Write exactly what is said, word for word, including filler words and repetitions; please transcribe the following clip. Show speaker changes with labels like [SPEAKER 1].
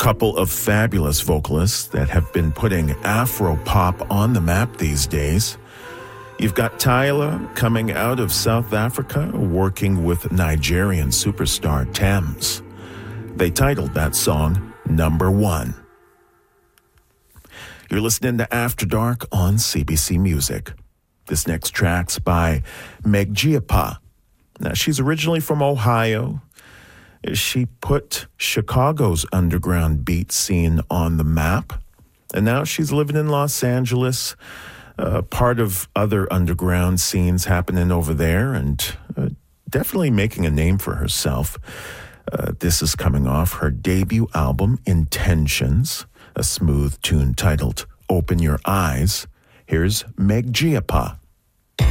[SPEAKER 1] couple of fabulous vocalists that have been putting Afro-pop on the map these days. You've got Tyla coming out of South Africa, working with Nigerian superstar Tems. They titled that song Number One. You're listening to After Dark on C B C Music. This next track's by Meg Giappa. Now, she's originally from Ohio. She put Chicago's underground beat scene on the map, and now she's living in Los Angeles, uh, part of other underground scenes happening over there, and uh, definitely making a name for herself. Uh, this is coming off her debut album, Intentions, a smooth tune titled Open Your Eyes. Here's Meg Giappa.